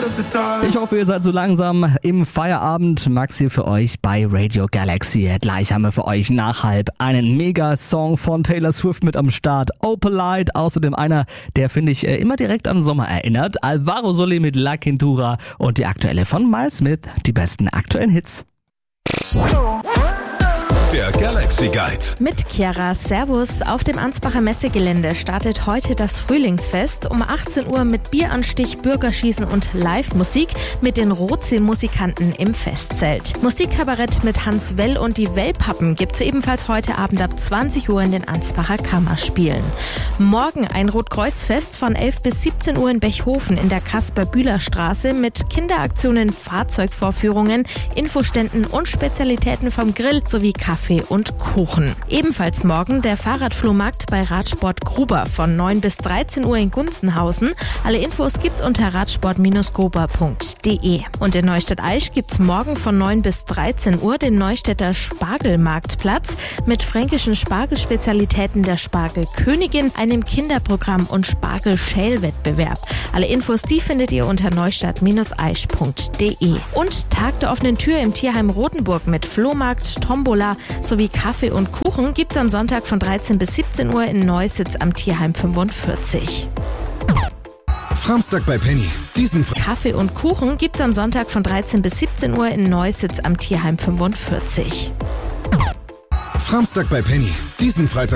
Ich hoffe, ihr seid so langsam im Feierabend. Max hier für euch bei Radio Galaxy. Gleich haben wir für euch nach halb einen Mega-Song von Taylor Swift mit am Start. Opalite, außerdem einer, der finde ich immer direkt an Sommer erinnert. Alvaro Soler mit La Quintura und die aktuelle von Miles Smith. Die besten aktuellen Hits. Der Galaxy Guide. Mit Chiara, Servus. Auf dem Ansbacher Messegelände startet heute das Frühlingsfest. Um 18 Uhr mit Bieranstich, Bürgerschießen und Live-Musik mit den Rotsee-Musikanten im Festzelt. Musikkabarett mit Hans Well und die Wellpappen gibt's ebenfalls heute Abend ab 20 Uhr in den Ansbacher Kammerspielen. Morgen ein Rotkreuzfest von 11 bis 17 Uhr in Bechhofen in der Kaspar-Bühler-Straße mit Kinderaktionen, Fahrzeugvorführungen, Infoständen und Spezialitäten vom Grill sowie Kaffee und Kuchen. Ebenfalls morgen der Fahrradflohmarkt bei Radsport Gruber von 9 bis 13 Uhr in Gunzenhausen. Alle Infos gibt's unter radsport-gruber.de. Und in Neustadt-Aisch gibt's morgen von 9 bis 13 Uhr den Neustädter Spargelmarktplatz mit fränkischen Spargelspezialitäten der Spargelkönigin, einem Kinderprogramm und Spargel-Schäl-Wettbewerb. Alle Infos, die findet ihr unter neustadt-aisch.de. Und Tag der offenen Tür im Tierheim Rotenburg mit Flohmarkt, Tombola sowie Kaffee und Kuchen gibt's am Sonntag von 13 bis 17 Uhr in Neussitz am Tierheim 45. Samstag bei Penny. Kaffee und Kuchen gibt's am Sonntag von 13 bis 17 Uhr in Neussitz am Tierheim 45. Samstag bei Penny. Diesen Freitag